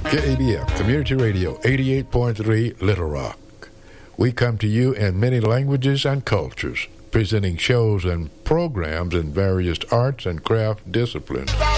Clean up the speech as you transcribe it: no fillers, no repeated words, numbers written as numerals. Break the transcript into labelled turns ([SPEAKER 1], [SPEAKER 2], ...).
[SPEAKER 1] KABF Community Radio 88.3 Little Rock. We come to you in many languages and cultures, presenting shows and programs in various arts and craft disciplines.